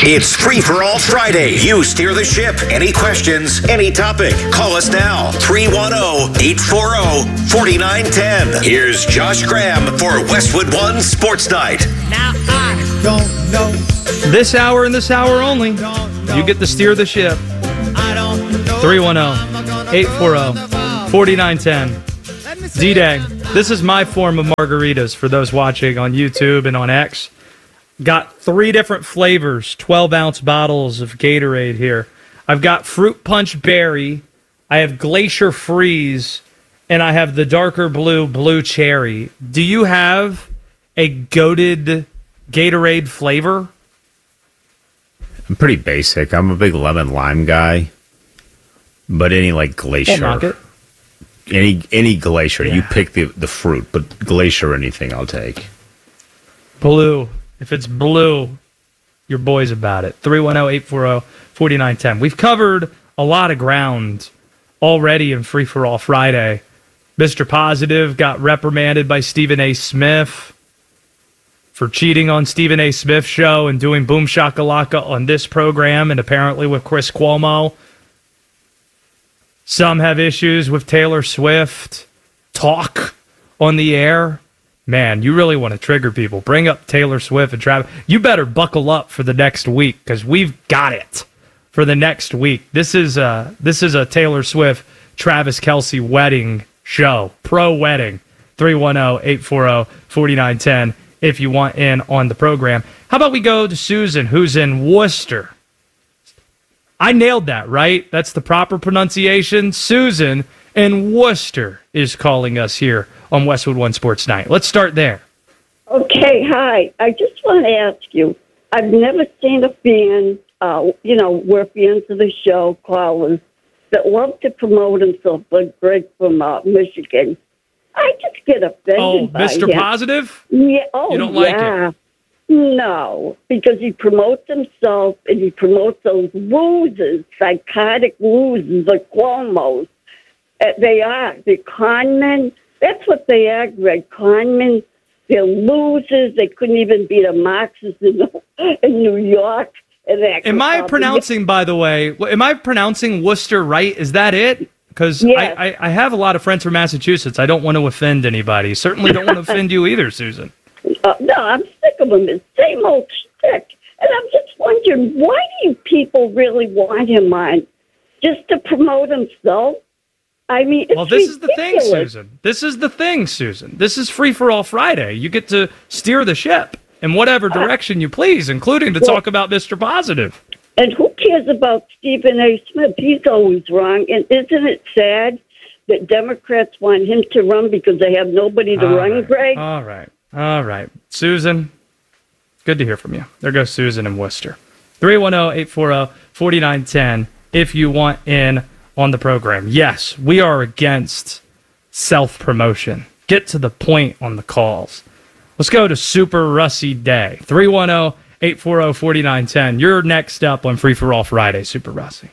It's Free for All Friday. You steer the ship. Any questions, any topic. Call us now. 310-840-4910. Here's Josh Graham for Westwood One Sports Night. Now I don't know. This hour and this hour only, you get to steer the ship. 310-840-4910. D-Day. This is my form of margaritas for those watching on YouTube and on X. Got 3 different flavors, 12-ounce bottles of Gatorade here. I've got Fruit Punch Berry, I have Glacier Freeze, and I have the darker blue cherry. Do you have a goated Gatorade flavor? I'm pretty basic. I'm a big lemon lime guy. But any like Glacier. Don't knock it. Any Glacier. Yeah. You pick the fruit, but Glacier or anything I'll take. Blue. If it's blue, your boy's about it. 310-840-4910. We've covered a lot of ground already in Free for All Friday. Mr. Positive got reprimanded by Stephen A. Smith for cheating on Stephen A. Smith's show and doing Boom Shakalaka on this program and apparently with Chris Cuomo. Some have issues with Taylor Swift talk on the air. Man, you really want to trigger people. Bring up Taylor Swift and Travis. You better buckle up for the next week because we've got it for the next week. This is a Taylor Swift, Travis Kelce wedding show, pro wedding. 310-840-4910 if you want in on the program. How about we go to Susan, who's in Worcester? I nailed that, right? That's the proper pronunciation. Susan in Worcester is calling us here on Westwood One Sports Night. Let's start there. Okay, hi. I just want to ask you, I've never seen a fan, we're fans of the show, callers, that love to promote himself, like Greg from Michigan. I just get offended by Mr. him. Positive? Yeah. Oh, you don't like it? No, because he promotes himself and he promotes those losers, psychotic losers, like Cuomo's. They're con men. That's what they are, Greg. Con men. They're losers. They couldn't even beat a Marxist in New York. Am I pronouncing, by the way, am I pronouncing Worcester right? Is that it? Because yes. I have a lot of friends from Massachusetts. I don't want to offend anybody. Certainly don't want to offend you either, Susan. No, I'm sick of him. It's same old shtick. And I'm just wondering, why do you people really want him on? Just to promote himself? I mean, it's this is ridiculous. the thing, Susan. This is the thing, Susan. This is Free for All Friday. You get to steer the ship in whatever direction you please, including to talk about Mr. Positive. And who cares about Stephen A. Smith? He's always wrong. And isn't it sad that Democrats want him to run because they have nobody to run, Greg? All right. Susan, good to hear from you. There goes Susan in Worcester. 310-840-4910 if you want in on the program. Yes, we are against self-promotion. Get to the point on the calls. Let's go to Super Russie Day. 310-840-4910. You're next up on Free for All Friday, Super Russie.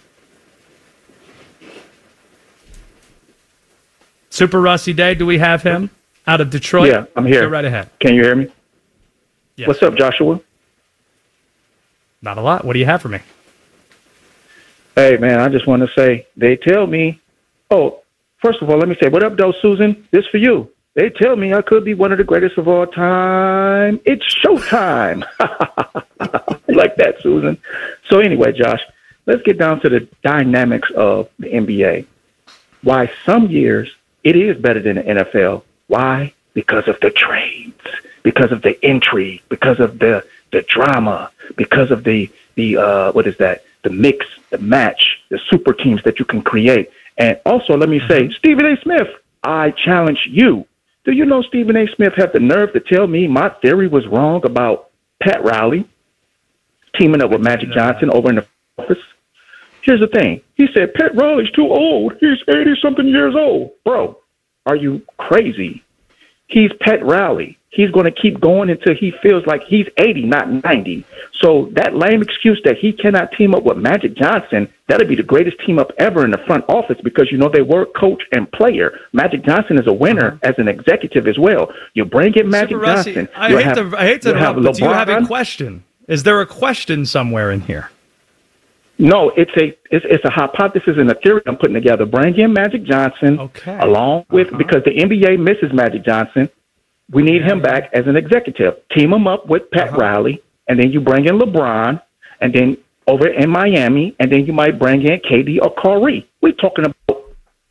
Super Russie Day, do we have him out of Detroit? Yeah, I'm here. Go right ahead. Can you hear me? Yes. What's up, Joshua? Not a lot. What do you have for me? Hey, man, I just want to say, they tell me, first of all, let me say, what up, though, Susan? This for you. They tell me I could be one of the greatest of all time. It's showtime. Like that, Susan. So anyway, Josh, let's get down to the dynamics of the NBA. Why some years it is better than the NFL. Why? Because of the trades, because of the intrigue, because of the drama, because of the mix, the match, the super teams that you can create. And also, let me say, Stephen A. Smith, I challenge you. Do you know Stephen A. Smith had the nerve to tell me my theory was wrong about Pat Riley teaming up with Magic Johnson over in the office? Here's the thing. He said, Pat Riley's too old. He's 80-something years old. Bro, are you crazy? He's Pat Riley. He's going to keep going until he feels like he's 80, not 90. So that lame excuse that he cannot team up with Magic Johnson, that'll be the greatest team up ever in the front office because, they work coach and player. Magic Johnson is a winner as an executive as well. You bring in Magic Johnson. I hate to interrupt, but do you have a question? Is there a question somewhere in here? No, it's a hypothesis and a theory I'm putting together. Bring in Magic Johnson along with, because the NBA misses Magic Johnson. We need him back as an executive. Team him up with Pat Riley, and then you bring in LeBron, and then over in Miami, and then you might bring in KD or Kyrie. We're talking about.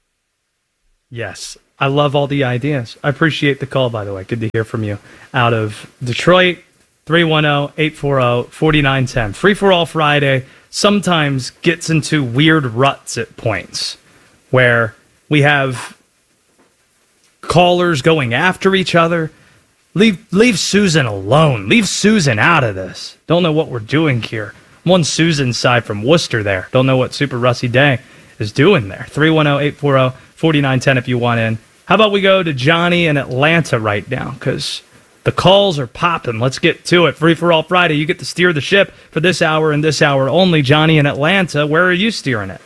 Yes, I love all the ideas. I appreciate the call, by the way. Good to hear from you. Out of Detroit, 310-840-4910. Free for All Friday sometimes gets into weird ruts at points where we have callers going after each other. Leave Susan alone. Leave Susan out of this. Don't know what we're doing here. I'm on Susan's side from Worcester there. Don't know what Super Rusty Day is doing there. 310-840-4910 if you want in. How about we go to Johnny in Atlanta right now? Because the calls are popping. Let's get to it. Free for All Friday. You get to steer the ship for this hour and this hour only. Johnny in Atlanta, where are you steering it?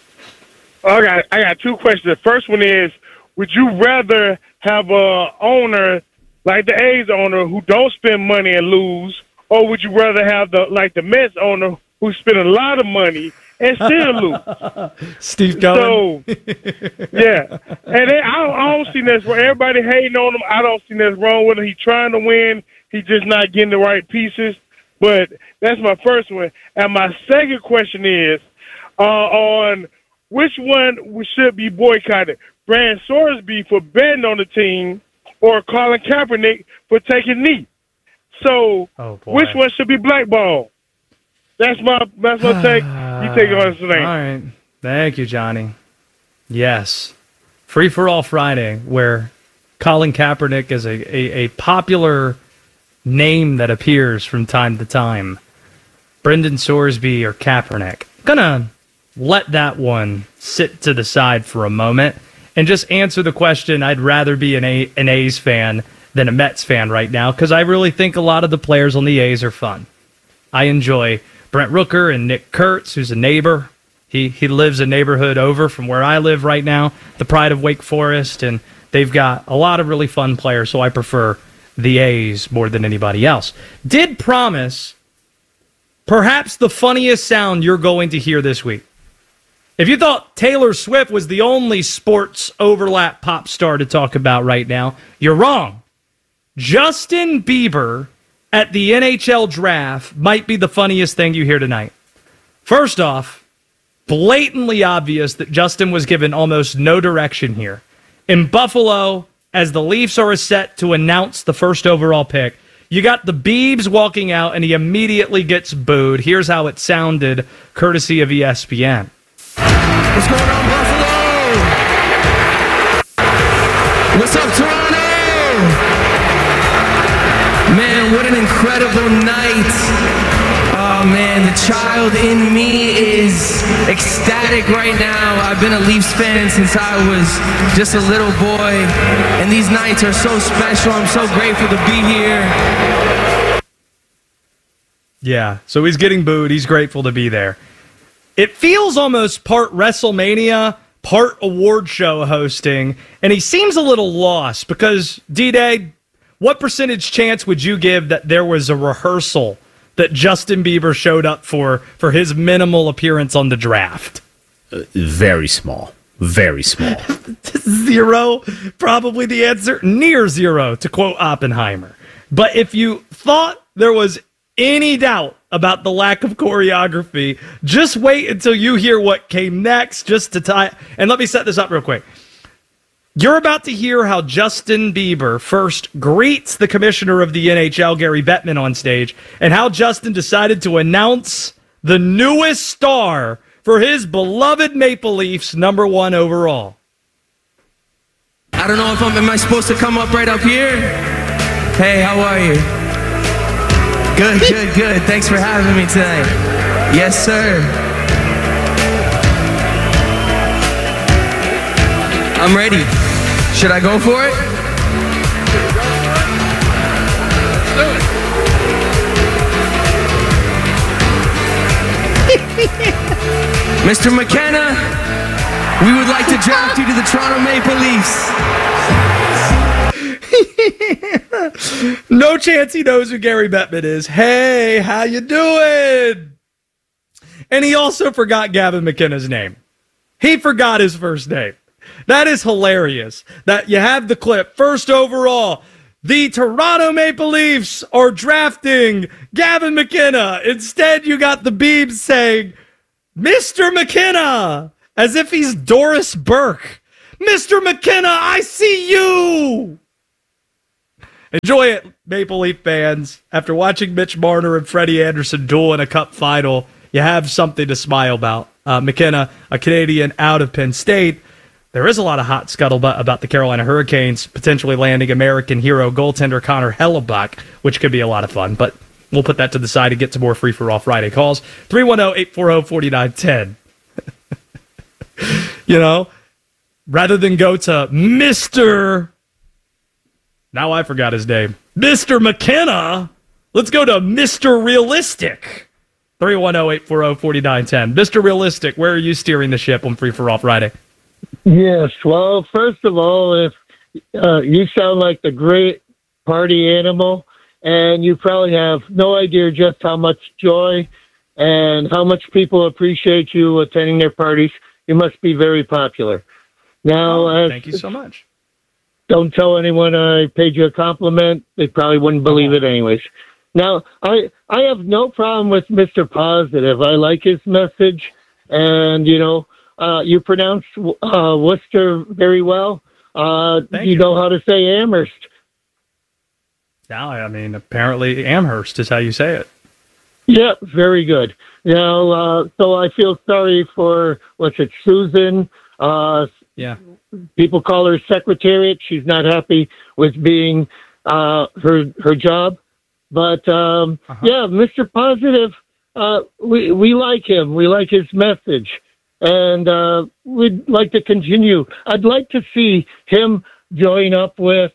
I got two questions. The first one is, would you rather have a owner like the A's owner who don't spend money and lose, or would you rather have the Mets owner who spend a lot of money and still lose? Steve Cohen. So, yeah. And then I don't see this wrong. Everybody hating on him. I don't see this wrong with him. He's trying to win. He's just not getting the right pieces. But that's my first one. And my second question is on which one should be boycotted? Brand Sorsby for betting on the team, or Colin Kaepernick for taking knee. So, which one should be blackballed? That's my take. You take it on the name. All right. Thank you, Johnny. Yes. Free for All Friday, where Colin Kaepernick is a popular name that appears from time to time. Brendan Sorsby or Kaepernick. I'm going to let that one sit to the side for a moment and just answer the question. I'd rather be an A's fan than a Mets fan right now, because I really think a lot of the players on the A's are fun. I enjoy Brent Rooker and Nick Kurtz, who's a neighbor. He lives a neighborhood over from where I live right now, the pride of Wake Forest, and they've got a lot of really fun players, so I prefer the A's more than anybody else. Did promise perhaps the funniest sound you're going to hear this week. If you thought Taylor Swift was the only sports overlap pop star to talk about right now, you're wrong. Justin Bieber at the NHL draft might be the funniest thing you hear tonight. First off, blatantly obvious that Justin was given almost no direction here. In Buffalo, as the Leafs are set to announce the first overall pick, you got the Biebs walking out and he immediately gets booed. Here's how it sounded, courtesy of ESPN. What's going on, Buffalo? What's up, Toronto? Man, what an incredible night. Oh, man, the child in me is ecstatic right now. I've been a Leafs fan since I was just a little boy, and these nights are so special. I'm so grateful to be here. Yeah, so he's getting booed. He's grateful to be there. It feels almost part WrestleMania, part award show hosting, and he seems a little lost because, D-Day, what percentage chance would you give that there was a rehearsal that Justin Bieber showed up for his minimal appearance on the draft? Very small. Very small. Zero, probably the answer. Near zero, to quote Oppenheimer. But if you thought there was any doubt about the lack of choreography, just wait until you hear what came next, just to tie. And let me set this up real quick. You're about to hear how Justin Bieber first greets the commissioner of the NHL, Gary Bettman, on stage, and how Justin decided to announce the newest star for his beloved Maple Leafs, #1 overall. I don't know if am I supposed to come up right up here? Hey, how are you? Good, good, good. Thanks for having me tonight. Yes, sir. I'm ready. Should I go for it? Mr. McKenna, we would like to draft you to the Toronto Maple Leafs. No chance he knows who Gary Bettman is. Hey, how you doing? And he also forgot Gavin McKenna's name. He forgot his first name. That is hilarious. That you have the clip. First overall, the Toronto Maple Leafs are drafting Gavin McKenna. Instead, you got the Beebs saying, Mr. McKenna, as if he's Doris Burke. Mr. McKenna, I see you. Enjoy it, Maple Leaf fans. After watching Mitch Marner and Freddie Anderson duel in a cup final, you have something to smile about. McKenna, a Canadian out of Penn State. There is a lot of hot scuttlebutt about the Carolina Hurricanes potentially landing American hero goaltender Connor Hellebuck, which could be a lot of fun, but we'll put that to the side and get to more free-for-all Friday calls. 310-840-4910. You know, rather than go to Mr. Now I forgot his name. Mr. McKenna. Let's go to Mr. Realistic. 310-840-4910. Mr. Realistic, where are you steering the ship on Free-for-All Friday? Yes. Well, first of all, if you sound like the great party animal, and you probably have no idea just how much joy and how much people appreciate you attending their parties. You must be very popular. Now, thank you so much. Don't tell anyone I paid you a compliment. They probably wouldn't believe it anyways. Now, I have no problem with Mr. Positive. I like his message, and, you know, you pronounce Worcester very well. You know how to say Amherst. Now, I mean, apparently Amherst is how you say it. Yeah, very good. Now, so I feel sorry for, Susan? Yeah. People call her secretariat. She's not happy with being her job. But, yeah, Mr. Positive, we like him. We like his message. And we'd like to continue. I'd like to see him join up with,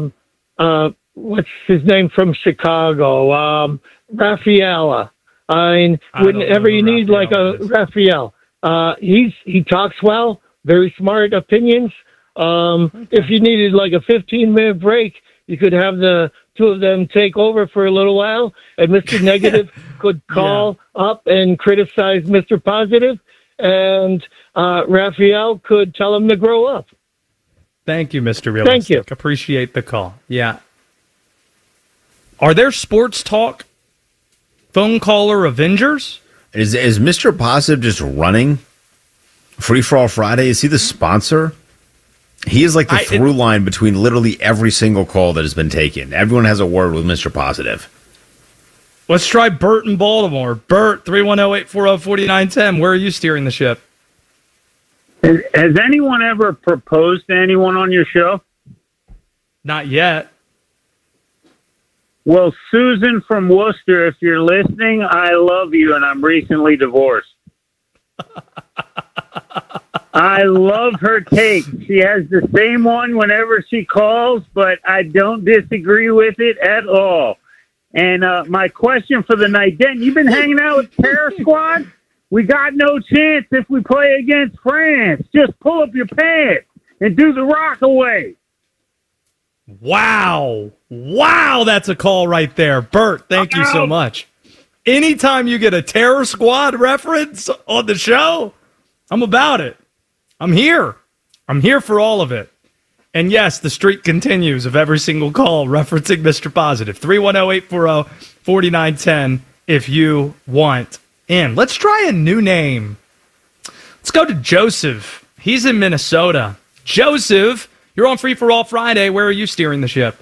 what's his name from Chicago? Rafaela. I mean, whenever you need like a Raphael, he talks well, very smart opinions. If you needed like a 15-minute break, you could have the two of them take over for a little while, and Mr. Negative could call up and criticize Mr. Positive, and Raphael could tell him to grow up. Thank you, Mr. Realistic. Thank you. Appreciate the call. Yeah. Are there sports talk phone caller Avengers? Is Mr. Positive just running Free for All Friday? Is he the sponsor? He is like the through line between literally every single call that has been taken. Everyone has a word with Mr. Positive. Let's try Bert in Baltimore. Bert, 310-840-4910. Where are you steering the ship? Has anyone ever proposed to anyone on your show? Not yet. Well, Susan from Worcester, if you're listening, I love you, and I'm recently divorced. I love her take. She has the same one whenever she calls, but I don't disagree with it at all. And my question for the night, Den, you've been hanging out with Terror Squad? We got no chance if we play against France. Just pull up your pants and do the rock away. Wow. Wow, that's a call right there. Bert, thank you so much. Anytime you get a Terror Squad reference on the show, I'm about it. I'm here. I'm here for all of it. And yes, the streak continues of every single call referencing Mr. Positive. 310-840-4910 if you want in. Let's try a new name. Let's go to Joseph. He's in Minnesota. Joseph, you're on Free for All Friday. Where are you steering the ship?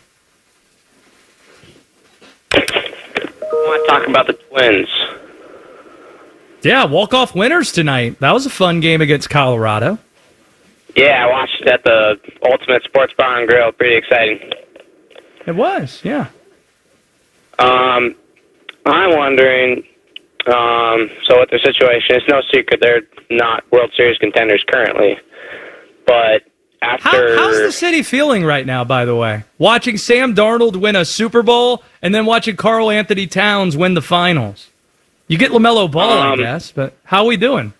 I want to talk about the Twins. Yeah, walk-off winners tonight. That was a fun game against Colorado. Yeah, I watched it at the Ultimate Sports Bar and Grill. Pretty exciting. It was, yeah. I'm wondering, so with their situation, it's no secret they're not World Series contenders currently. But after... How's the city feeling right now, by the way? Watching Sam Darnold win a Super Bowl and then watching Karl Anthony Towns win the finals. You get LaMelo Ball, I guess, but how are we doing?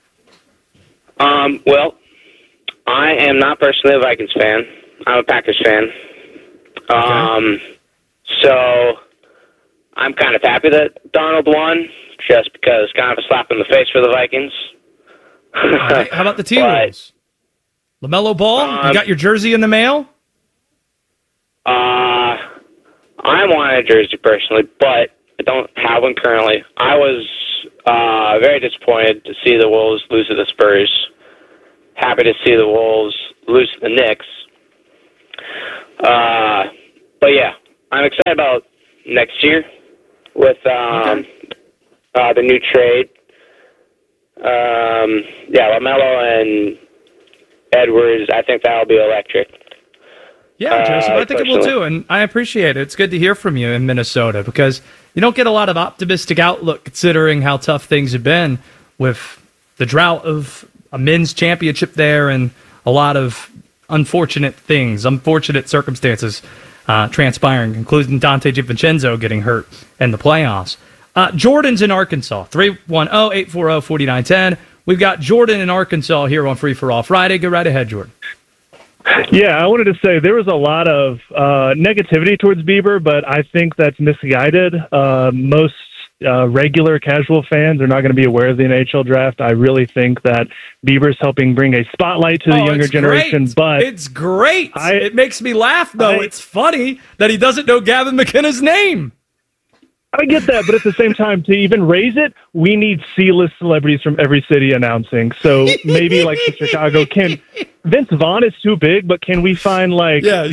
Well, I am not personally a Vikings fan. I'm a Packers fan. So I'm kind of happy that Darnold won, just because it's kind of a slap in the face for the Vikings. All right. How about the T-Wolves? LaMelo Ball, you got your jersey in the mail? I want a jersey personally, but I don't have one currently. I was very disappointed to see the Wolves lose to the Spurs. Happy to see the Wolves lose to the Knicks. But yeah, I'm excited about next year with the new trade. LaMelo and Edwards, I think that'll be electric. Yeah, Joseph, I think it will too, and I appreciate it. It's good to hear from you in Minnesota because you don't get a lot of optimistic outlook considering how tough things have been with the drought of a men's championship there and a lot of unfortunate circumstances transpiring, including Dante DiVincenzo getting hurt in the playoffs. Jordan's in Arkansas, 310-840-4910. We've got Jordan in Arkansas here on Free for All Friday. Go right ahead, Jordan. Yeah, I wanted to say there was a lot of negativity towards Bieber, but I think that's misguided. Most regular casual fans are not going to be aware of the NHL draft. I really think that Bieber's helping bring a spotlight to the younger generation. Great. But it's great. It makes me laugh, though. It's funny that he doesn't know Gavin McKenna's name. I get that, but at the same time, to even raise it, we need C-list celebrities from every city announcing. So maybe like for Chicago, Vince Vaughn is too big, but can we find like what's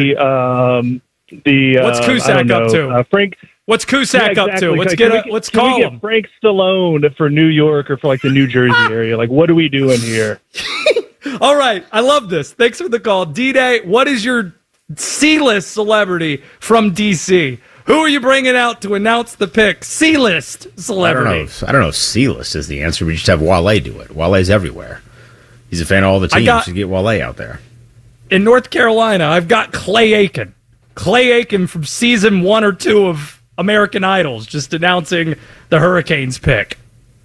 Cusack up to? Frank. What's Cusack up to? Let's call him. Frank Stallone for New York or for like the New Jersey area. Like, what are we doing here? All right, I love this. Thanks for the call, D-Day. What is your C-list celebrity from DC? Who are you bringing out to announce the pick? C-list celebrity. I don't know if C-list is the answer. We just have Wale do it. Wale's everywhere. He's a fan of all the teams. To get Wale out there. In North Carolina, I've got Clay Aiken. Clay Aiken from season 1 or 2 of American Idols, just announcing the Hurricanes pick.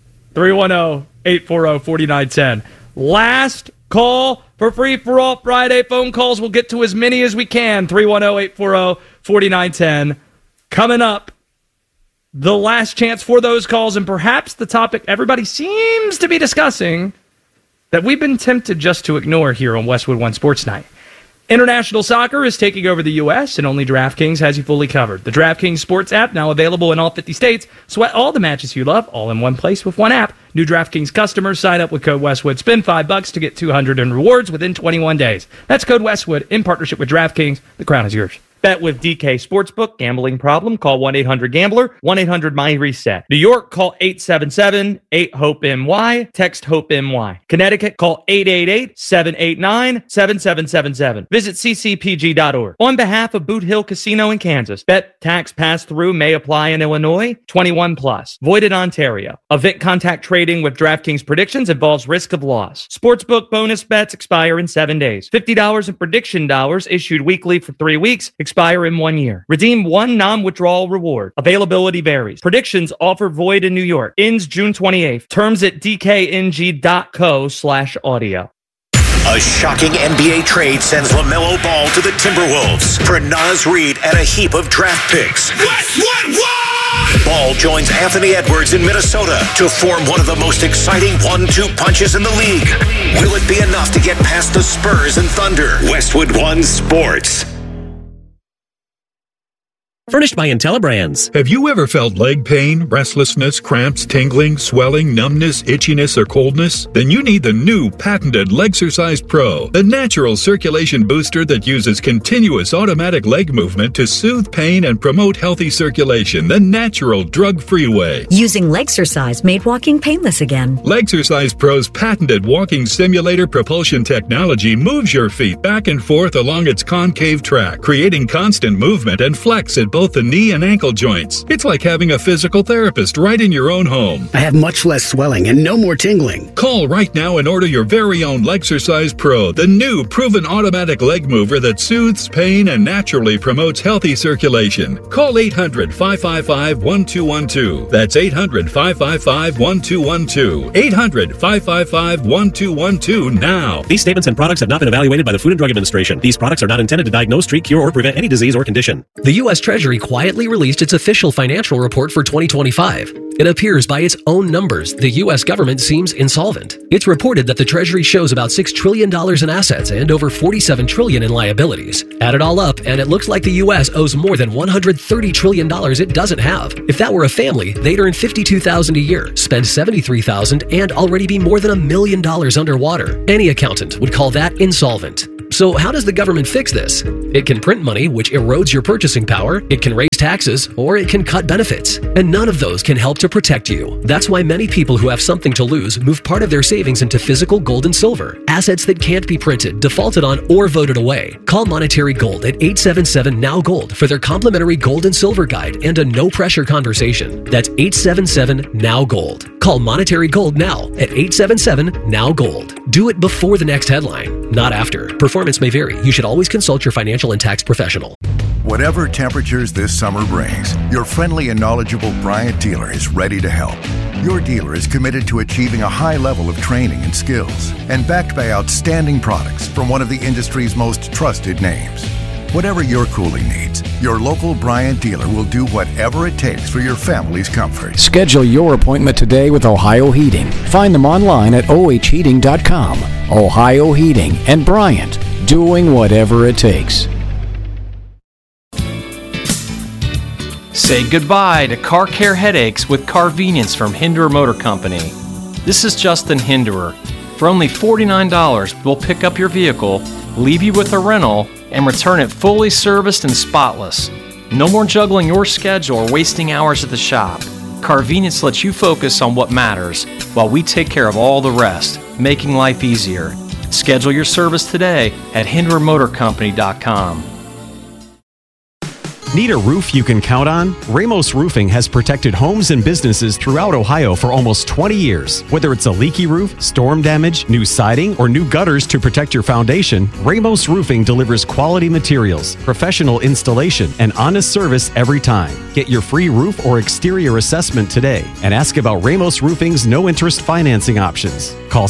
310-840-4910. Last call for Free for All Friday. Phone calls. We'll get to as many as we can. 310-840-4910. Coming up, the last chance for those calls, and perhaps the topic everybody seems to be discussing that we've been tempted just to ignore here on Westwood One Sports Night. International soccer is taking over the U.S., and only DraftKings has you fully covered. The DraftKings Sports app, now available in all 50 states. Sweat all the matches you love, all in one place with one app. New DraftKings customers sign up with code Westwood. Spend $5 to get $200 in rewards within 21 days. That's code Westwood in partnership with DraftKings. The crown is yours. Bet with DK Sportsbook. Gambling problem? Call 1-800-GAMBLER. 1-800-MY-RESET. New York, call 877-8-HOPE-NY. Text HOPE-NY. Connecticut, call 888-789-7777. Visit ccpg.org. On behalf of Boot Hill Casino in Kansas, bet tax pass-through may apply in Illinois. 21 plus. Void in Ontario. Event contact trading with DraftKings predictions involves risk of loss. Sportsbook bonus bets expire in 7 days. $50 in prediction dollars issued weekly for 3 weeks. Expire in 1 year. Redeem one non-withdrawal reward. Availability varies. Predictions offer void in New York. Ends June 28th. Terms at dkng.co/audio. A shocking NBA trade sends LaMelo Ball to the Timberwolves for Naz Reid and a heap of draft picks. What? Ball joins Anthony Edwards in Minnesota to form one of the most exciting 1-2 punches in the league. Will it be enough to get past the Spurs and Thunder? Westwood One Sports. Furnished by IntelliBrands. Have you ever felt leg pain, restlessness, cramps, tingling, swelling, numbness, itchiness, or coldness? Then you need the new patented Legsercise Pro, the natural circulation booster that uses continuous automatic leg movement to soothe pain and promote healthy circulation the natural, drug-free way. Using Legsercise made walking painless again. Legsercise Pro's patented walking simulator propulsion technology moves your feet back and forth along its concave track, creating constant movement and flex at both both the knee and ankle joints. It's like having a physical therapist right in your own home. I have much less swelling and no more tingling. Call right now and order your very own Legsercise Pro, the new proven automatic leg mover that soothes pain and naturally promotes healthy circulation. Call 800-555-1212. That's 800-555-1212. 800-555-1212 now. These statements and products have not been evaluated by the Food and Drug Administration. These products are not intended to diagnose, treat, cure, or prevent any disease or condition. The U.S. Treasury quietly released its official financial report for 2025. It appears by its own numbers, the U.S. government seems insolvent. It's reported that the Treasury shows about $6 trillion in assets and over $47 trillion in liabilities. Add it all up, and it looks like the U.S. owes more than $130 trillion it doesn't have. If that were a family, they'd earn $52,000 a year, spend $73,000, and already be more than $1 million underwater. Any accountant would call that insolvent. So how does the government fix this? It can print money, which erodes your purchasing power, it can raise taxes, or it can cut benefits. And none of those can help to protect you. That's why many people who have something to lose move part of their savings into physical gold and silver, assets that can't be printed, defaulted on, or voted away. Call Monetary Gold at 877-NOW-GOLD for their complimentary gold and silver guide and a no-pressure conversation. That's 877-NOW-GOLD. Call Monetary Gold now at 877-NOW-GOLD. Do it before the next headline, not after. Performance may vary. You should always consult your financial and tax professional. Whatever temperatures this summer brings, your friendly and knowledgeable Bryant dealer is ready to help. Your dealer is committed to achieving a high level of training and skills and backed by outstanding products from one of the industry's most trusted names. Whatever your cooling needs, your local Bryant dealer will do whatever it takes for your family's comfort. Schedule your appointment today with Ohio Heating. Find them online at ohheating.com. Ohio Heating and Bryant, doing whatever it takes. Say goodbye to car care headaches with Carvenience from Hinderer Motor Company. This is Justin Hinderer. For only $49, we'll pick up your vehicle, leave you with a rental, and return it fully serviced and spotless. No more juggling your schedule or wasting hours at the shop. Carvenience lets you focus on what matters while we take care of all the rest, making life easier. Schedule your service today at HindererMotorCompany.com. Need a roof you can count on? Ramos Roofing has protected homes and businesses throughout Ohio for almost 20 years. Whether it's a leaky roof, storm damage, new siding, or new gutters to protect your foundation, Ramos Roofing delivers quality materials, professional installation, and honest service every time. Get your free roof or exterior assessment today and ask about Ramos Roofing's no-interest financing options. Call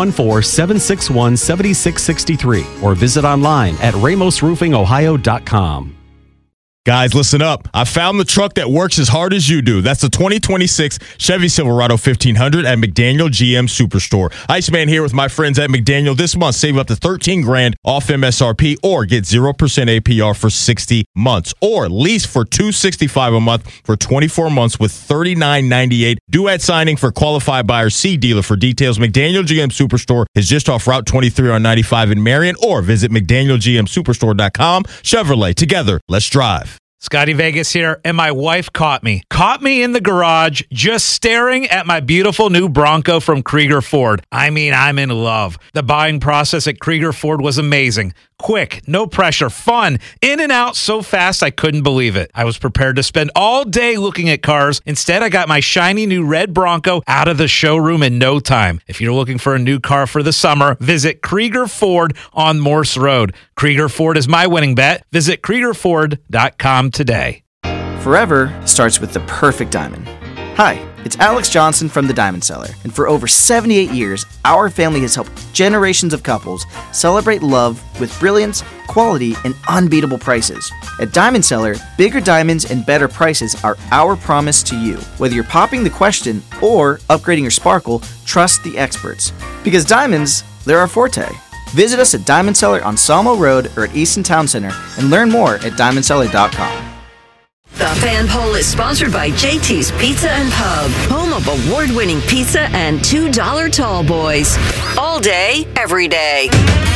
614-761-7663 or visit online at ramosroofingohio.com. Guys, listen up. I found the truck that works as hard as you do. That's the 2026 Chevy Silverado 1500 at McDaniel GM Superstore. Iceman here with my friends at McDaniel. This month, save up to $13,000 off MSRP or get 0% APR for 60 months. Or lease for $265 a month for 24 months with $39.98. Due at signing for qualified buyers. See dealer for details. McDaniel GM Superstore is just off Route 23 on 95 in Marion, or visit McDanielGMSuperstore.com. Chevrolet, together, let's drive. Scotty Vegas here, and my wife caught me in the garage just staring at my beautiful new Bronco from Krieger Ford. I mean, I'm in love. The buying process at Krieger Ford was amazing. Quick, no pressure, fun, in and out so fast I couldn't believe it. I was prepared to spend all day looking at cars. Instead, I got my shiny new red Bronco out of the showroom in no time. If you're looking for a new car for the summer, visit Krieger Ford on Morse Road. Krieger Ford is my winning bet. Visit KriegerFord.com today. Forever starts with the perfect diamond. Hi, it's Alex Johnson from The Diamond Seller, and for over 78 years, our family has helped generations of couples celebrate love with brilliance, quality, and unbeatable prices. At Diamond Seller, bigger diamonds and better prices are our promise to you. Whether you're popping the question or upgrading your sparkle, trust the experts. Because diamonds, they're our forte. Visit us at Diamond Seller on Sawmill Road or at Easton Town Center and learn more at diamondseller.com. The Fan Poll is sponsored by JT's Pizza and Pub, home of award-winning pizza and $2 tall boys. All day, every day.